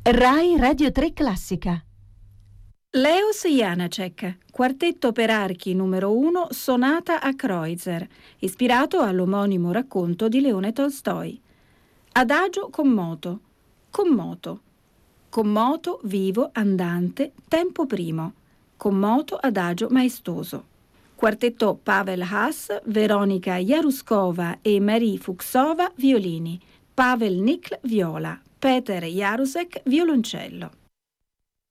Rai Radio 3 Classica. Leos Janáček, quartetto per archi numero 1, sonata a Kreutzer, ispirato all'omonimo racconto di Leone Tolstoi. Adagio con moto. Con moto, vivo, andante, tempo primo. Con moto, adagio maestoso. Quartetto Pavel Haas, Veronika Jaruskova e Marie Fuchsova, violini. Pavel Nikl, viola. Peter Jarusek, violoncello.